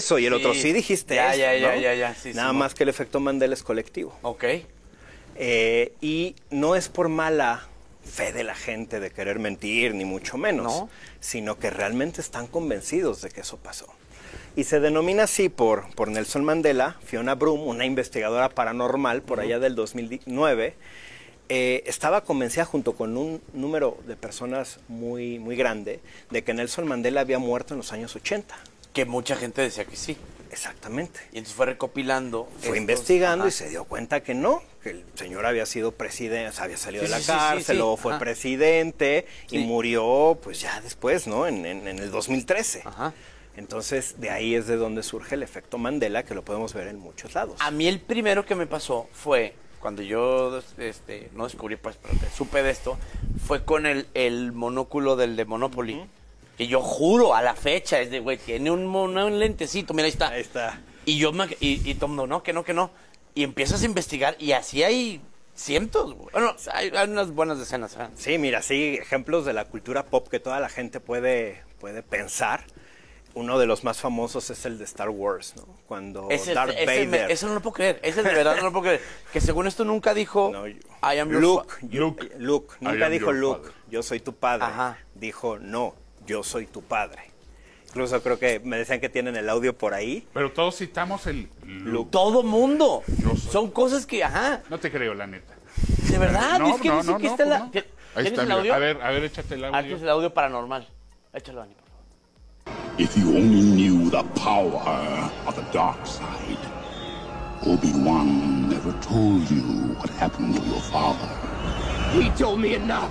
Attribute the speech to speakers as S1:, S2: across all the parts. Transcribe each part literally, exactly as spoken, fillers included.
S1: eso, y el
S2: Sí.
S1: otro, sí dijiste
S2: Ya,
S1: esto,
S2: ya, ya,
S1: ¿no?
S2: ya, ya, sí,
S1: Nada
S2: sí,
S1: más que el efecto Mandela es colectivo.
S2: Ok.
S1: Eh, y no es por mala fe de la gente de querer mentir, ni mucho menos,
S2: No.
S1: sino que realmente están convencidos de que eso pasó. Y se denomina así por, por Nelson Mandela. Fiona Broom, una investigadora paranormal por allá del dos mil nueve, eh, estaba convencida junto con un número de personas muy, muy grande de que Nelson Mandela había muerto en los años ochenta.
S2: Que mucha gente decía que sí.
S1: Exactamente.
S2: Y entonces fue recopilando.
S1: Fue
S2: estos-
S1: investigando
S2: ajá.
S1: y se dio cuenta que no, que el señor había sido presidente, había salido
S2: Sí,
S1: de la
S2: sí, sí, sí,
S1: cárcel,
S2: sí.
S1: luego fue
S2: Ajá.
S1: presidente y
S2: Sí.
S1: murió pues ya después, ¿no? En, en- en el dos mil trece.
S2: Ajá.
S1: Entonces, de ahí es de donde surge el efecto Mandela, que lo podemos ver en muchos lados.
S2: A mí el primero que me pasó fue, cuando yo este, no descubrí, pues, pero que supe de esto, fue con el, el monóculo del de Monopoly. Uh-huh. Que yo juro, a la fecha, es de, güey, tiene un, mon- un lentecito, mira, ahí está.
S1: Ahí está.
S2: Y yo, me, y, y todo el mundo, no, que no, que no. Y empiezas a investigar y así hay cientos, güey. Bueno, hay, hay unas buenas decenas. ¿eh?
S1: Sí, mira, sí, ejemplos de la cultura pop que toda la gente puede, puede pensar. Uno de los más famosos es el de Star Wars, ¿no? Cuando
S2: Ese,
S1: Darth
S2: ese
S1: Vader...
S2: me, eso no lo puedo creer. Ese de verdad no lo puedo creer. Que según esto nunca dijo...
S1: No, yo-
S2: I am your
S1: Luke,
S2: fa-
S1: yo-
S3: Luke.
S1: Luke,
S3: I
S1: nunca
S3: am
S1: dijo
S3: your
S1: Luke,
S3: father.
S1: yo soy tu padre.
S2: Ajá.
S1: Dijo, no, yo soy tu padre. Incluso creo que me decían que tienen el audio por ahí.
S3: Pero todos citamos el Luke.
S2: Todo mundo.
S3: Yo soy-
S2: Son cosas que, ajá.
S3: No te creo, la neta.
S2: De verdad,
S3: No,
S2: es que
S3: no,
S2: dice
S3: no,
S2: que
S3: no,
S2: está
S3: pues
S2: la...
S3: no.
S2: ¿Tie-
S3: Ahí
S2: ¿Tienes
S3: está,
S2: el
S3: mira.
S2: audio?
S3: A ver, a ver, échate el
S2: Ah, este
S3: audio.
S2: es el audio paranormal. Échalo, Ani, por favor.
S4: If you only knew the power of the dark side, Obi-Wan never told you what happened to your father.
S5: He told me enough.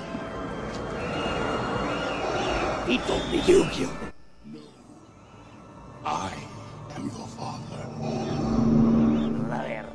S5: He told me you killed him.
S4: I am your father.
S2: A ver.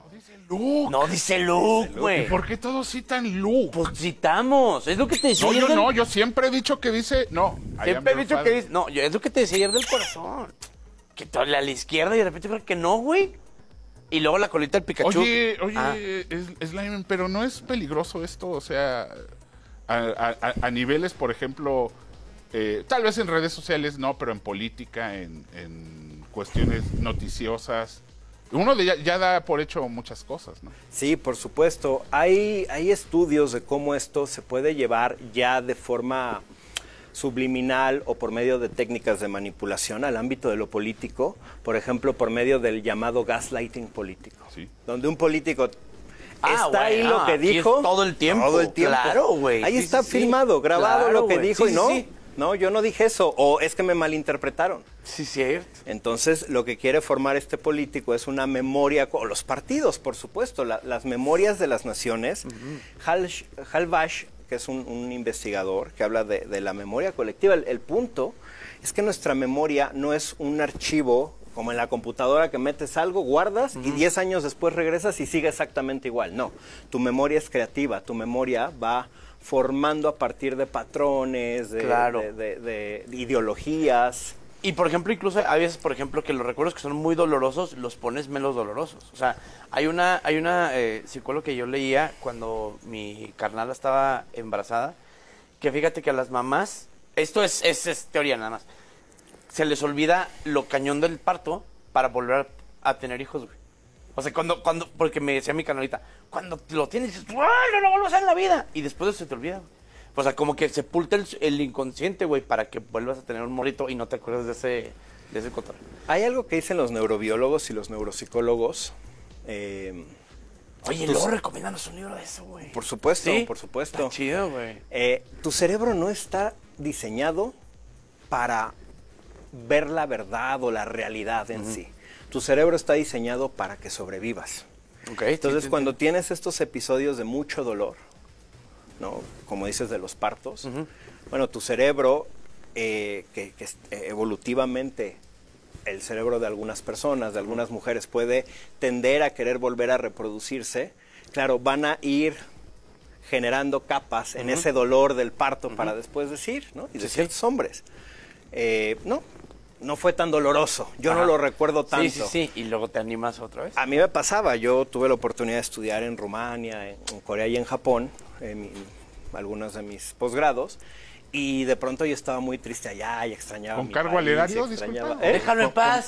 S3: Luke.
S2: No dice Luke,
S3: ¿Y
S2: güey.
S3: por qué todos citan Luke?
S2: Pues citamos. Es lo que te decía
S3: No,
S2: ayer
S3: yo
S2: del-
S3: no, yo siempre he dicho que dice, no. I am
S2: Siempre he
S3: your
S2: dicho
S3: father.
S2: que dice... No, yo, es lo que te decía ayer del corazón. Que todo a la izquierda y de repente creo que no, güey. Y luego la colita del Pikachu.
S3: Oye, oye,
S2: Ah.
S3: es, Slime, pero no es peligroso esto, o sea, a, a- a- a niveles, por ejemplo, eh, tal vez en redes sociales no, pero en política, en, en cuestiones noticiosas. Uno de ya, ya da por hecho muchas cosas, ¿no?
S1: Sí, por supuesto. Hay, hay estudios de cómo esto se puede llevar ya de forma subliminal o por medio de técnicas de manipulación al ámbito de lo político, por ejemplo, por medio del llamado gaslighting político,
S3: Sí.
S1: donde un político
S2: Ah,
S1: está ahí
S2: güey,
S1: lo
S2: ah,
S1: que
S2: aquí es
S1: dijo
S2: todo el tiempo.
S1: todo el tiempo.
S2: Claro, güey.
S1: Ahí
S2: Sí,
S1: está
S2: sí, sí.
S1: filmado, grabado
S2: Claro,
S1: lo que
S2: güey.
S1: dijo
S2: Sí,
S1: y
S2: sí,
S1: no,
S2: sí.
S1: no, yo no dije eso, o es que me malinterpretaron.
S2: Sí, cierto.
S1: Entonces, lo que quiere formar este político es una memoria, o los partidos, por supuesto, la- las memorias de las naciones. Hal, Hal Bash, que es un, un investigador que habla de, de la memoria colectiva, el, el punto es que nuestra memoria no es un archivo como en la computadora que metes algo, guardas y diez años después regresas y sigue exactamente igual. No, tu memoria es creativa, tu memoria va formando a partir de patrones, de,
S2: Claro.
S1: de- de- de ideologías.
S2: Y por ejemplo, incluso hay veces, por ejemplo, que los recuerdos que son muy dolorosos los pones menos dolorosos. O sea, hay una, hay una eh, psicóloga que yo leía cuando mi carnala estaba embarazada, que fíjate que a las mamás, esto es, es, es teoría nada más, se les olvida lo cañón del parto para volver a, a tener hijos, güey. O sea, cuando, cuando, porque me decía mi carnalita, cuando lo tienes, dices, ¡ay, no lo vuelvo a hacer en la vida! Y después de eso se te olvida, güey. O sea, como que sepulta el, el inconsciente, güey, para que vuelvas a tener un morrito y no te acuerdas de ese, de ese control.
S1: Hay algo que dicen los neurobiólogos y los neuropsicólogos. eh,
S2: Oye,
S1: Tus-
S2: luego recomiéndanos un libro de eso, güey.
S1: por supuesto,
S2: ¿Sí?
S1: por supuesto.
S2: Está chido, güey.
S1: Eh, tu cerebro no está diseñado para ver la verdad o la realidad en sí. Tu cerebro está diseñado para que sobrevivas.
S2: Ok,
S1: Entonces,
S2: sí, sí,
S1: cuando
S2: sí.
S1: tienes estos episodios de mucho dolor, ¿no? Como dices de los partos, bueno, tu cerebro, eh, que, que es- eh, evolutivamente el cerebro de algunas personas, de algunas mujeres, puede tender a querer volver a reproducirse, claro, van a ir generando capas en ese dolor del parto para después decir, ¿no? Y de
S2: sí.
S1: ciertos hombres. Eh, no, no fue tan doloroso. Yo
S2: Ajá.
S1: no lo recuerdo tanto.
S2: Sí, sí, sí. Y luego te animas otra vez.
S1: A mí me pasaba, yo tuve la oportunidad de estudiar en Rumania, en, en Corea y en Japón, en mi- algunos de mis posgrados, y de pronto yo estaba muy triste allá y extrañaba
S3: ¿Con
S1: mi
S3: cargo
S1: país,
S3: al erario,
S1: y extrañaba-
S3: disculpa?
S1: ¿Eh?
S2: Déjalo en
S3: ¿Con- con-
S2: paz.